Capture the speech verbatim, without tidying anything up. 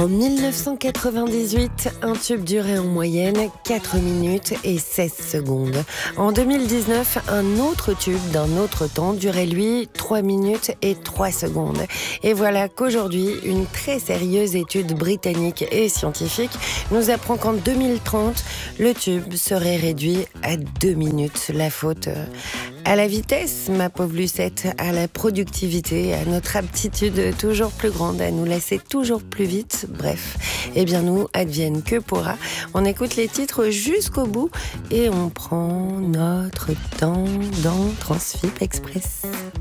En mille neuf cent quatre-vingt-dix-huit, un tube durait en moyenne quatre minutes et seize secondes. En deux mille dix-neuf, un autre tube d'un autre temps durait lui trois minutes et trois secondes. Et voilà qu'aujourd'hui, une très sérieuse étude britannique et scientifique nous apprend qu'en deux mille trente, le tube serait réduit à deux minutes. La faute à la vitesse, ma pauvre Lucette, à la productivité, à notre aptitude toujours plus grande à nous lasser toujours plus vite. Bref, eh bien nous, advienne que pourra. On écoute les titres jusqu'au bout et on prend notre temps dans Transfip Express.